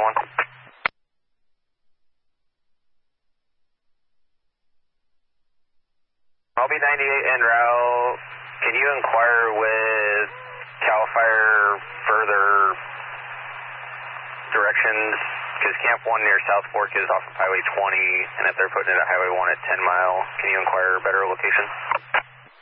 91. I'll be 98 en route. Can you inquire with CAL FIRE further directions? Because Camp 1 near South Fork is off of Highway 20, and if they're putting it at Highway 1 at 10 Mile, can you inquire a better location?